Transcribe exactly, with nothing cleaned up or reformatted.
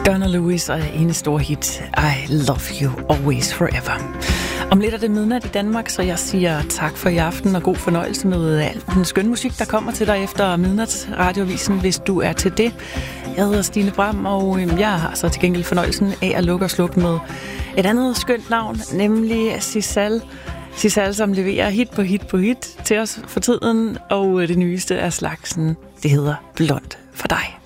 Donna Lewis og en stor hit, I Love You Always Forever. Om lidt er det midnat i Danmark, så jeg siger tak for i aften og god fornøjelse med al den skønne musik, der kommer til dig efter midnats radioavisen, hvis du er til det. Jeg hedder Stine Bram, og jeg har så til gengæld fornøjelsen af at lukke og slukke med et andet skønt navn, nemlig Sisal. Sisal, som leverer hit på hit på hit til os for tiden, og det nyeste af slagsen, det hedder Blond for dig.